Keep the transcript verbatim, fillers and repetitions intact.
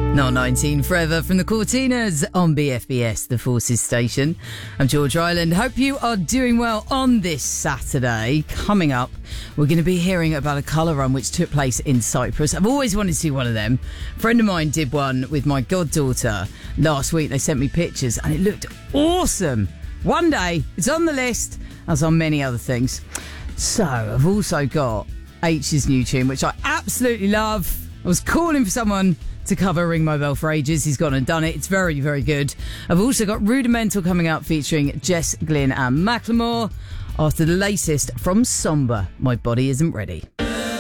Not nineteen forever from the Cortinas on B F B S, the Forces station. I'm George Ryland. Hope you are doing well on this Saturday. Coming up, we're going to be hearing about a colour run which took place in Cyprus. I've always wanted to see one of them. A friend of mine did one with my goddaughter last week. They sent me pictures and it looked awesome. One day, it's on the list, as on many other things. So, I've also got H's new tune, which I absolutely love. I was calling for someone to cover Ring My Bell for ages. He's gone and done it. It's very, very good. I've also got Rudimental coming out featuring Jess Glynn and Macklemore after the latest from Somber, My Body Isn't Ready.